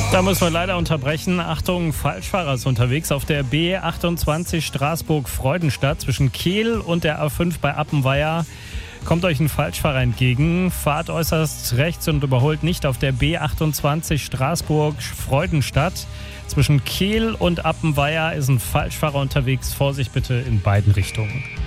Da muss man leider unterbrechen. Achtung, Falschfahrer ist unterwegs auf der B28 Straßburg-Freudenstadt zwischen Kehl und der A5 bei Appenweier. Kommt euch ein Falschfahrer entgegen, fahrt äußerst rechts und überholt nicht auf der B28 Straßburg-Freudenstadt. Zwischen Kehl und Appenweier ist ein Falschfahrer unterwegs. Vorsicht bitte in beiden Richtungen.